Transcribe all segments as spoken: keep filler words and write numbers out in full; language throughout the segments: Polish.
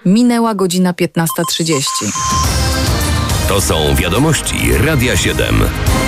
Minęła godzina piętnasta trzydzieści. To są wiadomości Radia siedem.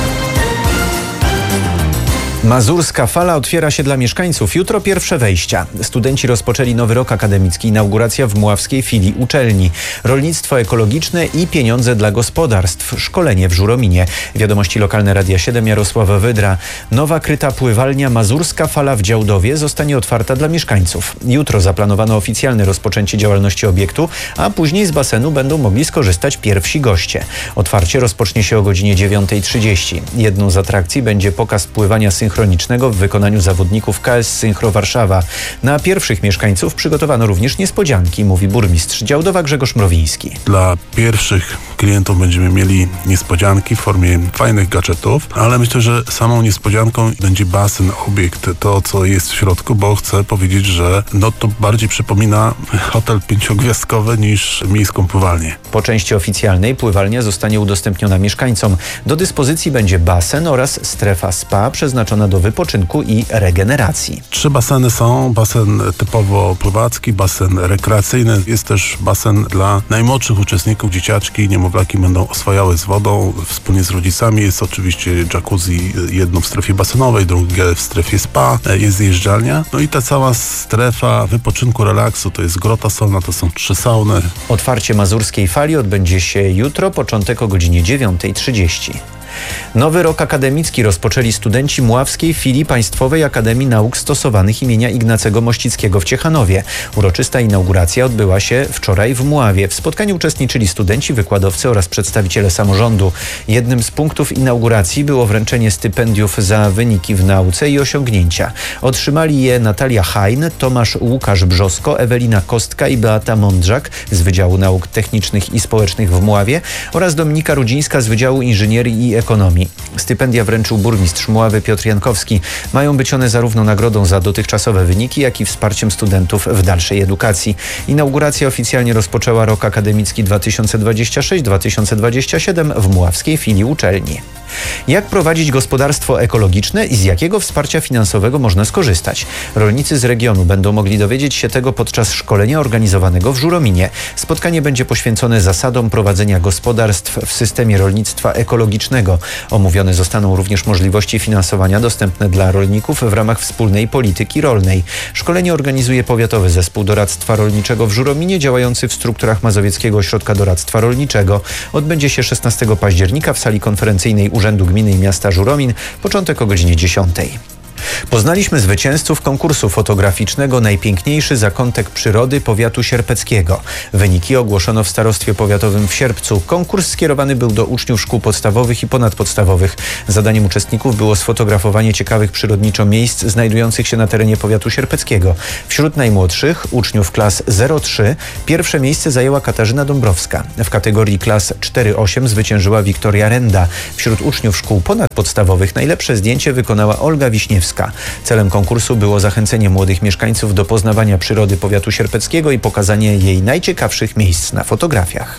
Mazurska fala otwiera się dla mieszkańców. Jutro pierwsze wejścia. Studenci rozpoczęli nowy rok akademicki. Inauguracja w mławskiej filii uczelni. Rolnictwo ekologiczne i pieniądze dla gospodarstw. Szkolenie w Żurominie. Wiadomości lokalne Radia siedem, Jarosława Wydra. Nowa kryta pływalnia Mazurska fala w Działdowie zostanie otwarta dla mieszkańców. Jutro zaplanowano oficjalne rozpoczęcie działalności obiektu, a później z basenu będą mogli skorzystać pierwsi goście. Otwarcie rozpocznie się o godzinie dziewiąta trzydzieści. Jedną z atrakcji będzie pokaz pływania synchronicznego w wykonaniu zawodników K S Synchro Warszawa. Na pierwszych mieszkańców przygotowano również niespodzianki, mówi burmistrz Działdowa Grzegorz Mrowiński. Dla pierwszych klientów będziemy mieli niespodzianki w formie fajnych gadżetów, ale myślę, że samą niespodzianką będzie basen, obiekt, to co jest w środku, bo chcę powiedzieć, że no to bardziej przypomina hotel pięciogwiazdkowy niż miejską pływalnię. Po części oficjalnej pływalnia zostanie udostępniona mieszkańcom. Do dyspozycji będzie basen oraz strefa spa przeznaczona do wypoczynku i regeneracji. Trzy baseny są. Basen typowo pływacki, basen rekreacyjny. Jest też basen dla najmłodszych uczestników. Dzieciaczki, niemowlaki będą oswajały z wodą wspólnie z rodzicami. Jest oczywiście jacuzzi, jedno w strefie basenowej, drugie w strefie spa. Jest zjeżdżalnia. No i ta cała strefa wypoczynku, relaksu, to jest grota solna, to są trzy sauny. Otwarcie Mazurskiej fali odbędzie się jutro, początek o godzinie dziewiąta trzydzieści. Nowy rok akademicki rozpoczęli studenci mławskiej filii Państwowej Akademii Nauk Stosowanych imienia Ignacego Mościckiego w Ciechanowie. Uroczysta inauguracja odbyła się wczoraj w Mławie. W spotkaniu uczestniczyli studenci, wykładowcy oraz przedstawiciele samorządu. Jednym z punktów inauguracji było wręczenie stypendiów za wyniki w nauce i osiągnięcia. Otrzymali je Natalia Hajn, Tomasz Łukasz Brzosko, Ewelina Kostka i Beata Mądrzak z Wydziału Nauk Technicznych i Społecznych w Mławie oraz Dominika Rudzińska z Wydziału Inżynierii i Ekonomii. Stypendia wręczył burmistrz Mławy Piotr Jankowski. Mają być one zarówno nagrodą za dotychczasowe wyniki, jak i wsparciem studentów w dalszej edukacji. Inauguracja oficjalnie rozpoczęła rok akademicki dwa tysiące dwudziesty szósty dwa tysiące dwudziesty siódmy w mławskiej filii uczelni. Jak prowadzić gospodarstwo ekologiczne i z jakiego wsparcia finansowego można skorzystać? Rolnicy z regionu będą mogli dowiedzieć się tego podczas szkolenia organizowanego w Żurominie. Spotkanie będzie poświęcone zasadom prowadzenia gospodarstw w systemie rolnictwa ekologicznego. Omówione zostaną również możliwości finansowania dostępne dla rolników w ramach wspólnej polityki rolnej. Szkolenie organizuje Powiatowy Zespół Doradztwa Rolniczego w Żurominie, działający w strukturach Mazowieckiego Ośrodka Doradztwa Rolniczego. Odbędzie się szesnastego października w sali konferencyjnej Urzędu Gminy i Miasta Żuromin, początek o godzinie dziesiątej. Poznaliśmy zwycięzców konkursu fotograficznego Najpiękniejszy zakątek przyrody powiatu sierpeckiego. Wyniki ogłoszono w starostwie powiatowym w Sierpcu. Konkurs skierowany był do uczniów szkół podstawowych i ponadpodstawowych. Zadaniem uczestników było sfotografowanie ciekawych przyrodniczo miejsc znajdujących się na terenie powiatu sierpeckiego. Wśród najmłodszych, uczniów klas zero trzy, pierwsze miejsce zajęła Katarzyna Dąbrowska. W kategorii klas cztery osiem zwyciężyła Wiktoria Renda. Wśród uczniów szkół ponadpodstawowych najlepsze zdjęcie wykonała Olga Wiśniewska. Celem konkursu było zachęcenie młodych mieszkańców do poznawania przyrody powiatu sierpeckiego i pokazanie jej najciekawszych miejsc na fotografiach.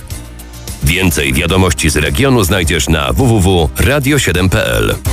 Więcej wiadomości z regionu znajdziesz na w w w kropka radio siedem kropka p l.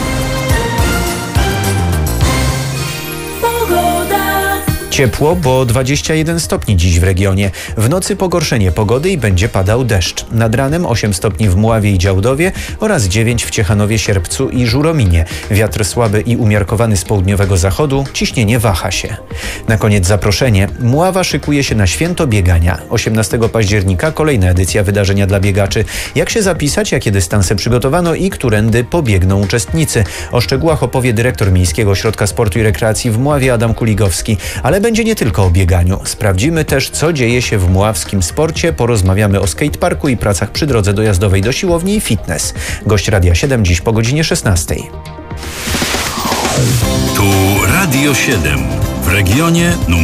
Ciepło, bo dwadzieścia jeden stopni dziś w regionie. W nocy pogorszenie pogody i będzie padał deszcz. Nad ranem osiem stopni w Mławie i Działdowie oraz dziewięć w Ciechanowie, Sierpcu i Żurominie. Wiatr słaby i umiarkowany z południowego zachodu, ciśnienie waha się. Na koniec zaproszenie. Mława szykuje się na święto biegania. osiemnastego października kolejna edycja wydarzenia dla biegaczy. Jak się zapisać, jakie dystanse przygotowano i którędy pobiegną uczestnicy? O szczegółach opowie dyrektor Miejskiego Ośrodka Sportu i Rekreacji w Mławie Adam Kuligowski. Ale będzie nie tylko o bieganiu. Sprawdzimy też, co dzieje się w mławskim sporcie. Porozmawiamy o skateparku i pracach przy drodze dojazdowej do siłowni i fitness. Gość Radia siedem dziś po godzinie szesnastej. Tu Radio siedem w regionie numer